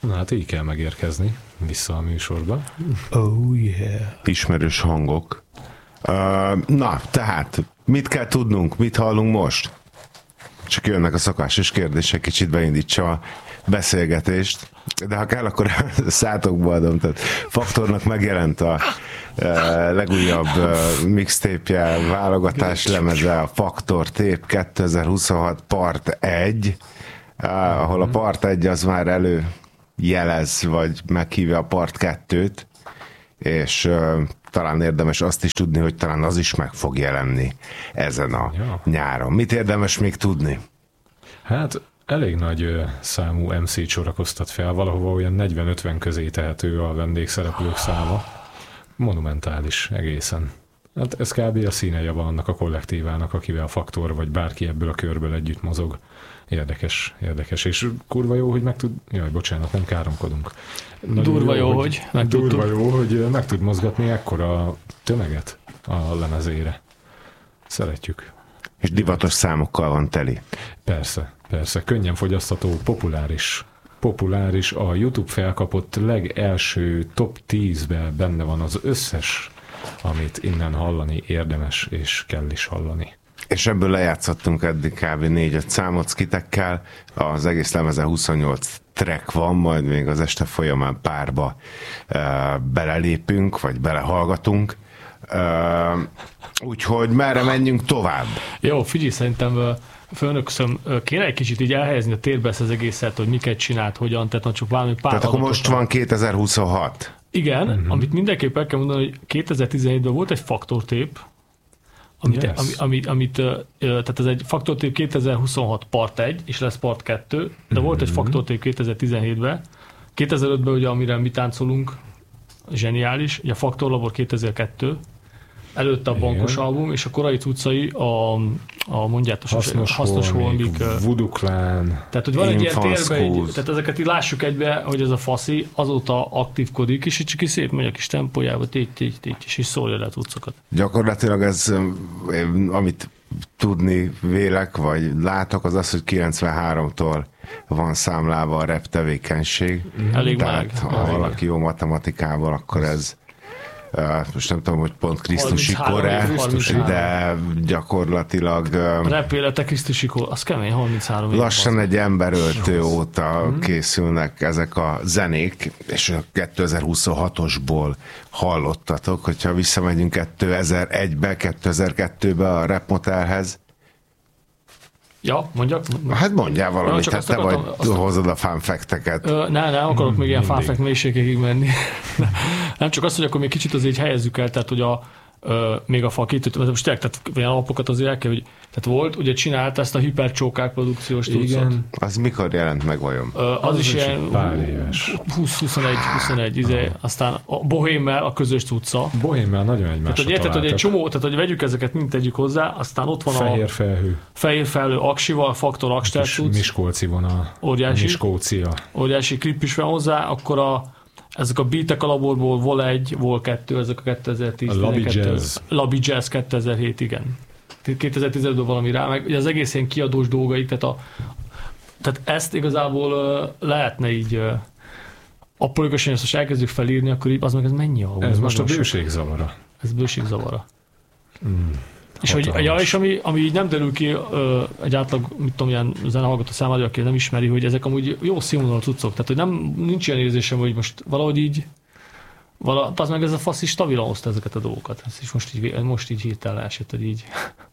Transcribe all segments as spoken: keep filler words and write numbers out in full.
Na hát így kell megérkezni vissza a műsorba. Oh yeah. Ismerős hangok. Uh, na, tehát mit kell tudnunk, mit hallunk most? Csak jönnek a szokásos kérdések, kicsit beindítsa a beszélgetést, de ha kell, akkor szátokba adom. Tehát Faktornak megjelent a uh, legújabb uh, mixtape-je, válogatás lemeze, a Faktor Tape kétezer-huszonhat part egy, uh, ahol a part egy az már elő jelez, vagy meghívja a part kettőt, és uh, talán érdemes azt is tudni, hogy talán az is meg fog jelenni ezen a ja. nyáron. Mit érdemes még tudni? Hát elég nagy uh, számú em cét sorakoztat fel, valahova olyan negyven-ötven közé tehető a vendégszereplők száma. Monumentális egészen. Hát ez kb. A színeje annak a kollektívának, akivel a Faktor, vagy bárki ebből a körből együtt mozog. Érdekes, érdekes, és kurva jó, hogy meg tud... Jaj, bocsánat, nem káromkodunk. Nagyon durva jó, jó, hogy meg Durva jó, hogy meg tud mozgatni ekkora tömeget a lemezére. Szeretjük. És divatos számokkal van teli. Persze, persze. Könnyen fogyasztható, populáris. Populáris, a YouTube felkapott legelső top tízbe benne van az összes, amit innen hallani érdemes, és kell is hallani. És ebből lejátszottunk eddig kb. négy-öt számot skitekkel, az egész lemezen huszonnyolc track van, majd még az este folyamán párba uh, belelépünk, vagy belehallgatunk. Uh, úgyhogy merre menjünk tovább? Jó, figyelj, szerintem uh, főnökszöm, uh, kéne egy kicsit így elhelyezni a térbe ezt az egészet, hogy miket csinált, hogyan, tehát csak valami pár Tehát akkor most van kétezer-huszonhat. Igen, uh-huh. Amit mindenképp el kell mondani, hogy kétezer-tizenhétben volt egy Faktor Tape, Amit, yes. ami, amit, amit, tehát ez egy Faktor Tape kétezer-huszonhat part egy, és lesz part kettő, de mm-hmm. volt egy Faktor Tape kétezer-tizenhétben. kétezer-ötben ugye, amire mi táncolunk, zseniális, ugye a Faktor Labor kétezer-kettő, előtte a bankos album, és a korai cuccai a, a mondjátok, hasznos, hasznos holmik. Voodoo Clan. Tehát, hogy van egy ilyen térbe, egy, tehát ezeket így lássuk egybe, hogy ez a faszi azóta aktívkodik, és így csak így szép megy a kis tempójába, tégy, tégy, tégy, és így szólja le a cuccokat. Gyakorlatilag ez, amit tudni vélek, vagy látok, az az, hogy kilencvenháromtól van számlában a rap tevékenység. Elég Tehát meg. ha valaki jó matematikával, akkor ez Uh, most nem tudom, hogy pont krisztusi kor-e, de gyakorlatilag... Uh, Repélete krisztusi kor, az kemény, harminchárom év. Lassan egy emberöltő óta hmm. készülnek ezek a zenék, és a kétezer-huszonhatosból hallottatok, hogyha visszamegyünk kétezer-egybe, kétezer-kettőbe a Rap Motelhez. Ja, mondjak? Hát mondjál valamit, tehát te vagy, azt... hozod a fanfekteket. Nem, nem akarok hmm, még ilyen fanfekt mélységekig menni. Nem csak azt, hogy akkor még kicsit azért helyezzük el, tehát hogy a, ö, még a fakítőt, most tényleg, tehát olyan alapokat azért el kell, hogy tehát volt, ugye csinált ezt a hipercsókák produkciós tucot. Az mikor jelent meg vajon? Ö, az, az is ilyen húsz-huszonegy, izé, aztán a Bohémmel a közös tuca. Bohémmel nagyon egymásra találtak. Tehát, hogy egy csomó, tehát hogy vegyük ezeket, mind tegyük hozzá, aztán ott van Fehér a felhő. Fehér felhő Aksival, Faktor Akster tuc. Miskolci vonal. Óriási. Miskócia. Óriási klip is van hozzá, akkor a ezek a beatek a laborból, vol egy, vol kettő, ezek a kétezer-tíz. A Labi Jazz. Labi Jazz kétezer-hét, igen. kétezer-tizenötben valami rá, meg ugye az egész ilyen kiadós dolgaik, tehát, a, tehát ezt igazából uh, lehetne így uh, aprólékosan, hogy most elkezdjük felírni, akkor így, az meg ez mennyi album? Ez, ez most a bőség zavara. Ez bőség zavara. Mm. És, hogy, ja, és ami, ami így nem derül ki ö, egy átlag, mit tudom, ilyen zenehallgató számára, aki nem ismeri, hogy ezek amúgy jó színvonalú cuccok. Tehát, hogy nem, nincs ilyen érzésem, hogy most valahogy így, vala, az meg ez a fasz is stabilan hozta ezeket a dolgokat. Ez is most így, most így hirtelen esett, hogy így.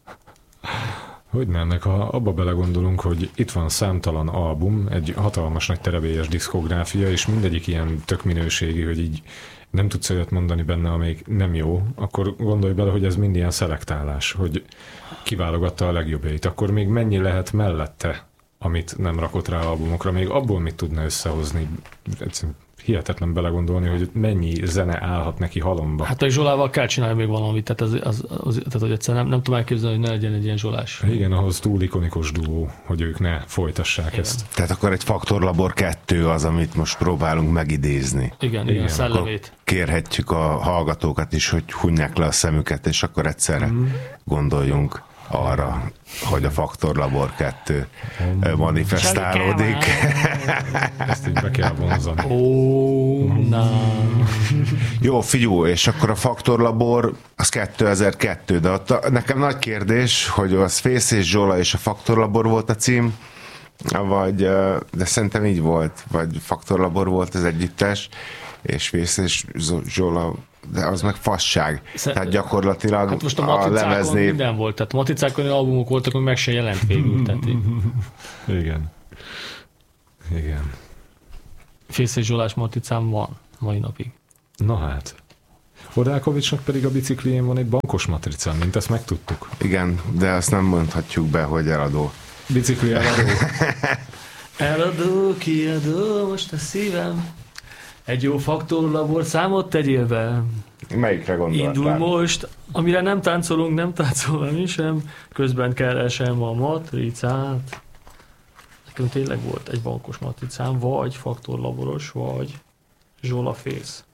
Hogy nem, ennek, ha abba belegondolunk, hogy itt van számtalan album, egy hatalmas nagy terebélyes diszkográfia, és mindegyik ilyen tök minőségi, hogy így nem tudsz olyat mondani benne, amelyik nem jó, akkor gondolj bele, hogy ez mind ilyen szelektálás, hogy kiválogatta a legjobbjait. Akkor még mennyi lehet mellette, amit nem rakott rá albumokra, még abból mit tudna összehozni? Hihetetlen belegondolni, hogy mennyi zene állhat neki halomba. Hát a Zsolával kell csinálni még valamit, tehát, az, az, az, tehát hogy egyszerűen nem, nem tudom elképzelni, hogy ne legyen egy ilyen Zsolás. Igen, ahhoz túl ikonikus duó, hogy ők ne folytassák igen. ezt. Tehát akkor egy Faktor Labor kettő az, amit most próbálunk megidézni. Igen, igen, igen. Szellemét. Akkor kérhetjük a hallgatókat is, hogy hunják le a szemüket, és akkor egyszerre mm. gondoljunk arra, hogy a Faktor Labor kettő manifestálódik. Ezt így be kell vonzani. Ó, nem. Jó, figyelj, és akkor a Faktor Labor az kétezer-kettő, de ott nekem nagy kérdés, hogy az Fész és Zsola és a Faktor Labor volt a cím, vagy, de szerintem így volt, vagy Faktor Labor volt az együttes, és Fész és Zsola, de az meg fasság. Szer- tehát gyakorlatilag hát most a, a lemeznév... minden volt, tehát matricákon albumok voltak, hogy meg se jelent végül. Tehát így... Igen. Igen. Fész és Zsolás matricám van mai napig. Na hát. Hodákovicsnak pedig a biciklién van egy bankos matricán, mint ezt megtudtuk. Igen, de azt nem mondhatjuk be, hogy eladó. Bicikli eladó. Eladó, kiadó, most a szívem. Egy jó Faktor Labor számot tegyél be. Melyikre gondoltál? Indul most, amire nem táncolunk, nem táncolva mi sem, közben keresem a matricát. Nekem tényleg volt egy bankos matricám, vagy Faktor Laboros, vagy Zsola Fész.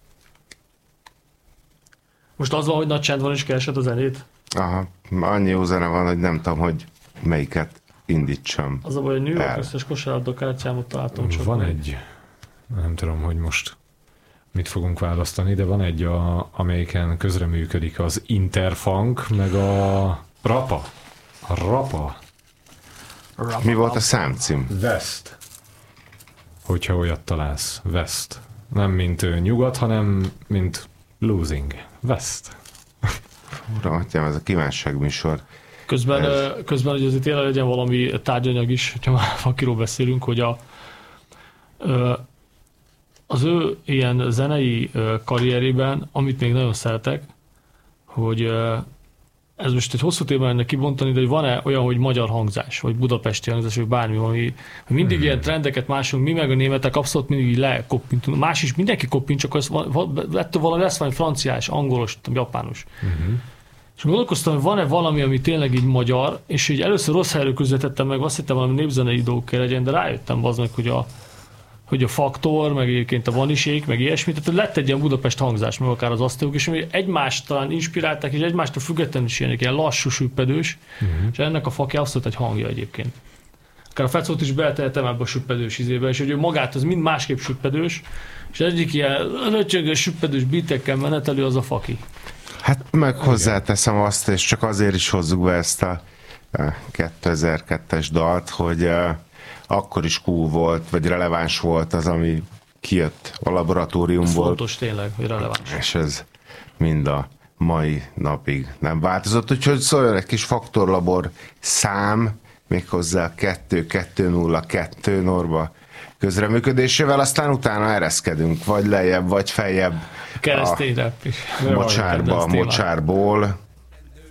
Most az van, hogy nagy csend van, és keresed a zenét? Aha, annyi jó zene van, hogy nem tudom, hogy melyiket indítsam. Az a baj, hogy New York összes kosárlabda kártyámot találtam csak. Van egy, nem tudom, hogy most mit fogunk választani, de van egy, a, amelyiken közreműködik az Interfunk, meg a Rapa. A Rapa. Rapa. Mi volt a számcím? West. Hogyha olyat találsz. West. Nem mint nyugat, hanem mint losing. West. Uram, atyám, ez a kívánságműsor. Közben, ez... közben, hogy azért tényleg legyen valami tárgyanyag is, hogyha már Fakiról beszélünk, hogy a, az ő ilyen zenei karrierében, amit még nagyon szeretek, hogy ez most egy hosszú téma lenne kibontani, de hogy van-e olyan, hogy magyar hangzás, vagy budapesti hangzás, vagy bármi, ami, hogy mindig hmm. ilyen trendeket másunk, mi meg a németek abszolút mindig lekoppintunk. Más is mindenki koppint, csak az, ettől valami lesz valami franciás, angolos, japános. Hmm. És gondolkoztam, hogy van-e valami, ami tényleg így magyar, és így először rossz helyről közvetettem meg, azt hittem valami népzenei dolgok kell legyen, de rájöttem az meg, hogy a, hogy a Faktor, meg egyébként a Vanisék, meg ilyesmi, tehát lett egy ilyen Budapest hangzás, meg akár az asztalok, és ami egymást talán inspirálták, és egymástól függetlenül is ilyenek, ilyen lassú, süppedős, uh-huh. és ennek a Faki abszolút egy hangja egyébként. Akár a Fecót is beletehetem ebbe a süppedős izébe, és hogy ő magát az mind másképp süppedős, és egyik ilyen röcsögös, süppedős beatekkel menetelő az a Faki. Hát meg hozzáteszem azt, és csak azért is hozzuk be ezt a kétezer-kettes dalt, hogy akkor is cool volt, vagy releváns volt az, ami kijött a laboratóriumból. Ez fontos tényleg, hogy releváns. És ez mind a mai napig nem változott, úgyhogy szóljon egy kis Faktor Labor szám, méghozzá kettő kettő nulla kettő Norba közreműködésével, aztán utána ereszkedünk, vagy lejjebb, vagy feljebb keresztény rap is. Mocsárba, mocsárból.